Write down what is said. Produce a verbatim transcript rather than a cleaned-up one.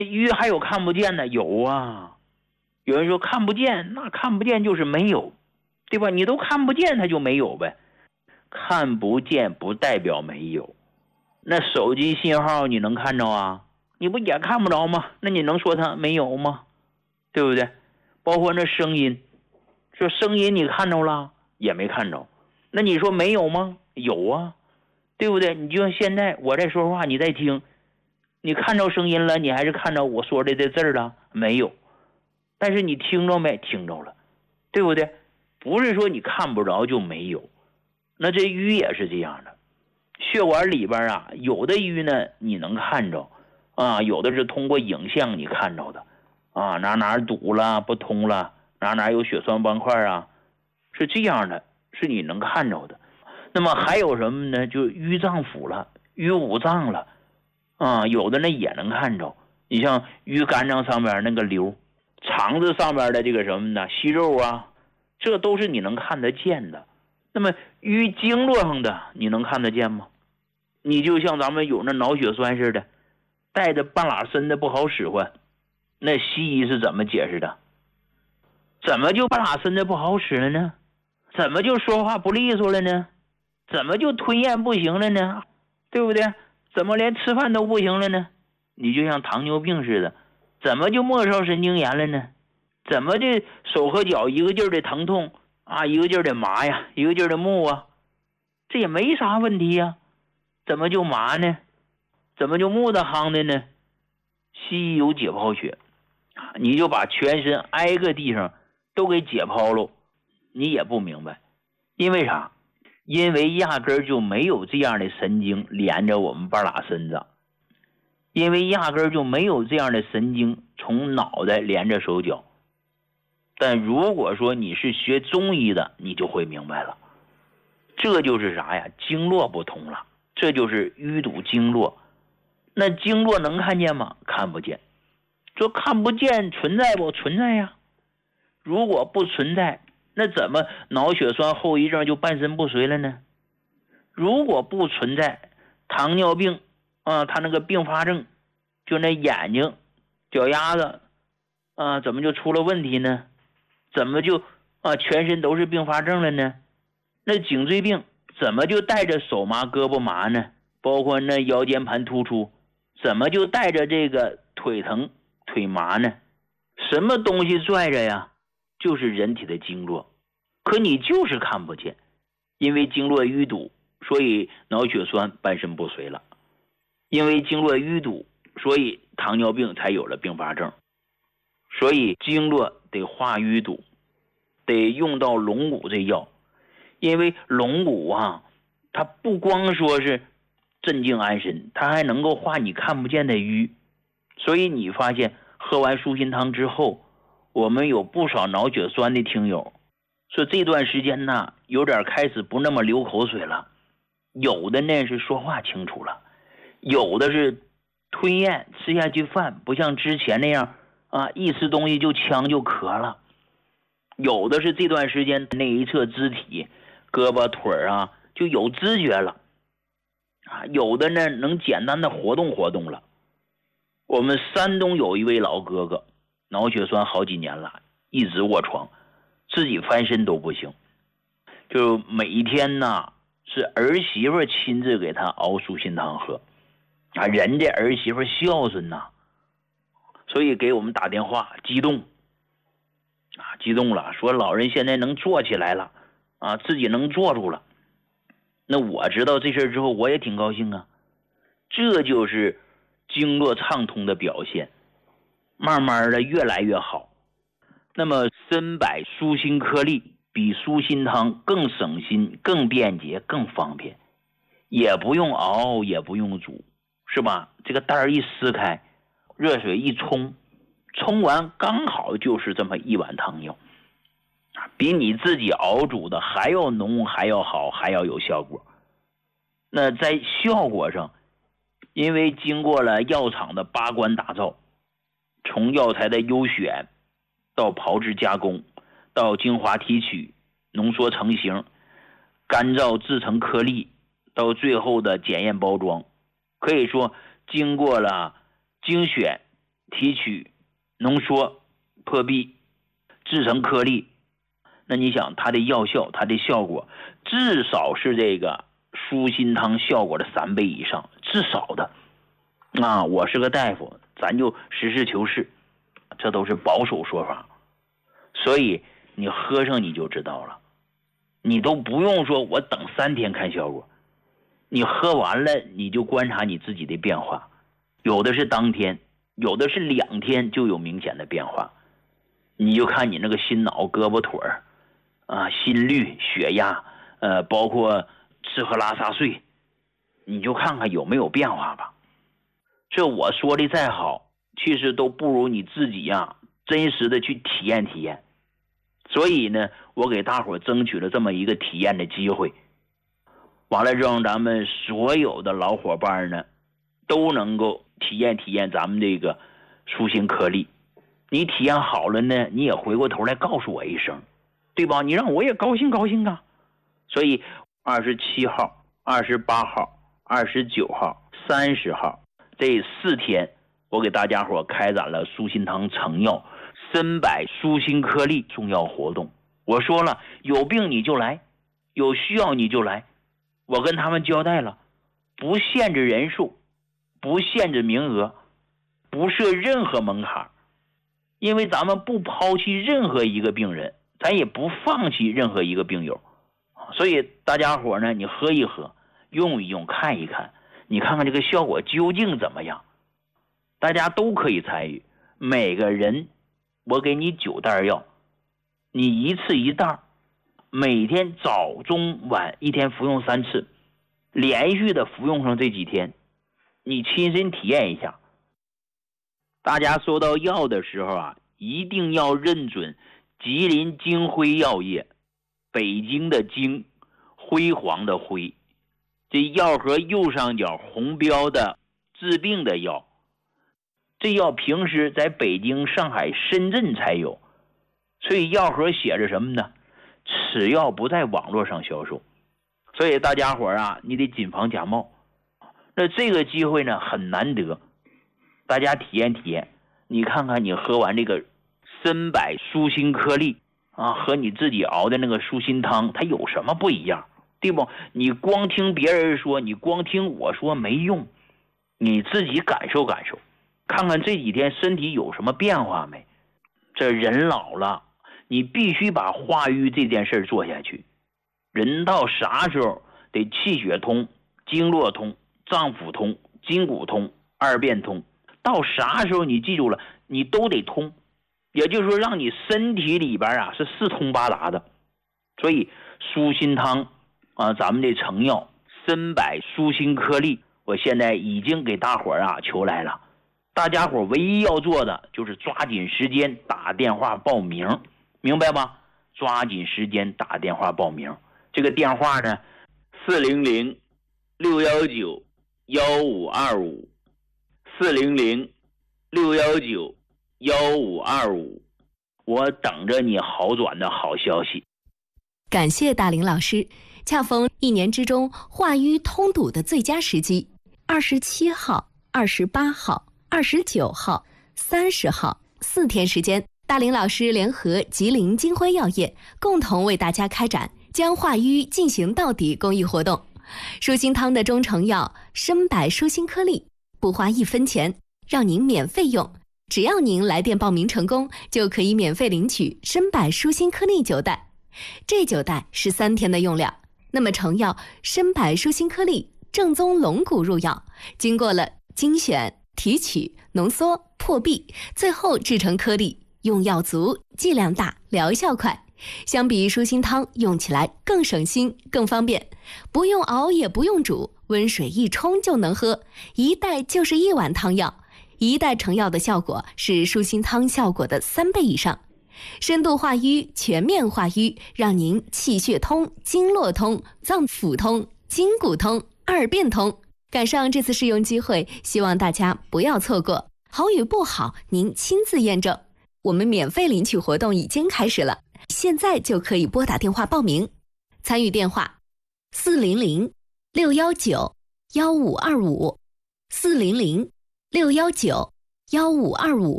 鱼还有看不见的，有啊。有人说看不见，那看不见就是没有，对吧？你都看不见它就没有呗。看不见不代表没有。那手机信号你能看着啊？你不也看不着吗？那你能说它没有吗？对不对？包括那声音，说声音你看着了也没看着，那你说没有吗？有啊，对不对？你就像现在我在说话你在听，你看着声音了，你还是看着我说的这字了没有？但是你听着没？听着了，对不对？不是说你看不着就没有。那这鱼也是这样的，血管里边啊，有的鱼呢你能看着啊，有的是通过影像你看着的啊，哪哪堵了不通了，哪哪有血栓斑块啊，是这样的，是你能看着的。那么还有什么呢？就淤脏腑了，淤五脏了啊，有的呢也能看着。你像淤肝脏上面那个瘤，肠子上面的这个什么呢？息肉啊，这都是你能看得见的。那么淤经络上的你能看得见吗？你就像咱们有那脑血栓似的，带着半拉身的不好使唤，那西医是怎么解释的？怎么就半拉身的不好使了呢？怎么就说话不利索了呢？怎么就吞咽不行了呢？对不对？怎么连吃饭都不行了呢？你就像糖尿病似的，怎么就末梢神经炎了呢？怎么这手和脚一个劲儿的疼痛啊，一个劲儿的麻呀，一个劲儿的木啊？这也没啥问题呀，怎么就麻呢？怎么就木的夯的呢？西医有解剖学，你就把全身挨个地方都给解剖了，你也不明白，因为啥？因为压根儿就没有这样的神经连着我们半拉身子，因为压根儿就没有这样的神经从脑袋连着手脚。但如果说你是学中医的，你就会明白了，这就是啥呀？经络不通了，这就是淤堵经络。那经络能看见吗？看不见。说看不见存在不？存在呀。如果不存在，那怎么脑血栓后遗症就半身不遂了呢？如果不存在，糖尿病啊，他那个并发症，就那眼睛、脚丫子啊，怎么就出了问题呢？怎么就啊全身都是并发症了呢？那颈椎病怎么就带着手麻、胳膊麻呢？包括那腰间盘突出，怎么就带着这个腿疼、腿麻呢？什么东西拽着呀？就是人体的经络，可你就是看不见，因为经络淤堵，所以脑血栓半身不遂了；因为经络淤堵，所以糖尿病才有了并发症。所以经络得化淤堵，得用到龙骨这药，因为龙骨啊，它不光说是镇静安神，它还能够化你看不见的瘀。所以你发现喝完舒心汤之后，我们有不少脑血栓的听友说这段时间呢，有点开始不那么流口水了，有的呢是说话清楚了，有的是吞咽吃下去饭不像之前那样啊，一吃东西就呛就咳了，有的是这段时间那一侧肢体胳膊腿啊就有知觉了啊，有的呢能简单的活动活动了。我们山东有一位老哥哥，脑血栓好几年了，一直卧床，自己翻身都不行，就每一天呢是儿媳妇亲自给他熬舒心汤喝啊，人家儿媳妇孝顺呐，所以给我们打电话激动啊，激动了，说老人现在能坐起来了啊，自己能坐住了。那我知道这事之后，我也挺高兴啊，这就是经络畅通的表现，慢慢的越来越好。那么参柏舒心颗粒比舒心汤更省心、更便捷、更方便，也不用熬，也不用煮，是吧？这个袋儿一撕开，热水一冲，冲完刚好就是这么一碗汤药，比你自己熬煮的还要浓，还要好，还要有效果。那在效果上，因为经过了药厂的八关打造，从药材的优选到炮制加工，到精华提取、浓缩成型、干燥制成颗粒，到最后的检验包装，可以说经过了精选、 提取、浓缩、破壁、制成颗粒，那你想它的药效，它的效果至少是这个舒心汤效果的三倍以上，至少的啊！我是个大夫，咱就实事求是，这都是保守说法，所以你喝上你就知道了，你都不用说我等三天看效果，你喝完了你就观察你自己的变化，有的是当天，有的是两天就有明显的变化，你就看你那个心脑胳膊腿儿啊，心率、血压，呃，包括吃喝拉撒睡，你就看看有没有变化吧。这我说的再好，其实都不如你自己呀、啊，真实的去体验体验。所以呢，我给大伙争取了这么一个体验的机会。完了之后，咱们所有的老伙伴呢，都能够体验体验咱们这个舒心颗粒。你体验好了呢，你也回过头来告诉我一声，对吧？你让我也高兴高兴啊。所以二十七号、二十八号、二十九号、三十号这四天，我给大家伙开展了舒心汤成药参柏舒心颗粒送药活动。我说了，有病你就来，有需要你就来。我跟他们交代了，不限制人数，不限制名额，不设任何门槛，因为咱们不抛弃任何一个病人，咱也不放弃任何一个病友。所以大家伙呢，你喝一喝，用一用，看一看，你看看这个效果究竟怎么样。大家都可以参与，每个人我给你九袋药，你一次一袋，每天早中晚一天服用三次，连续的服用上这几天，你亲身体验一下。大家收到药的时候啊，一定要认准吉林京辉药业，北京的京，辉煌的辉，这药盒右上角红标的治病的药，这药平时在北京、上海、深圳才有，所以药盒写着什么呢？此药不在网络上销售，所以大家伙啊，你得谨防假冒。那这个机会呢很难得，大家体验体验。你看看你喝完这个参柏舒心颗粒啊，和你自己熬的那个舒心汤，它有什么不一样，对不？你光听别人说，你光听我说没用，你自己感受感受，看看这几天身体有什么变化没。这人老了，你必须把化瘀这件事做下去。人到啥时候得气血通、经络通、脏腑通、筋骨通、二便通，到啥时候你记住了，你都得通，也就是说让你身体里边啊是四通八达的。所以舒心汤啊，咱们的成药参柏舒心颗粒，我现在已经给大伙儿啊求来了。大家伙唯一要做的就是抓紧时间打电话报名，明白吗？抓紧时间打电话报名。这个电话呢，四零零六幺九幺五二五，四零零六幺九幺五二五，我等着你好转的好消息。 感谢大林老师，恰逢一年之中化瘀通堵的最佳时机，二十七号、二十八号、二十九号、三十号四天时间，大林老师联合吉林京辉药业共同为大家开展将化瘀进行到底公益活动。舒心汤的中成药参柏舒心颗粒，不花一分钱，让您免费用。只要您来电报名成功，就可以免费领取参柏舒心颗粒九袋。这九袋是三天的用量。那么成药参柏舒心颗粒正宗龙骨入药，经过了精选、提取、浓缩、破壁，最后制成颗粒，用药足，剂量大，疗效快。相比舒心汤，用起来更省心更方便，不用熬也不用煮，温水一冲就能喝，一袋就是一碗汤药。一袋成药的效果是舒心汤效果的三倍以上，深度化瘀，全面化瘀，让您气血通、经络通、脏腑通、筋骨通、二便通。赶上这次试用机会，希望大家不要错过。好与不好，您亲自验证。我们免费领取活动已经开始了，现在就可以拨打电话报名。参与电话四零零六幺九幺五二五，四零零六幺九幺五二五。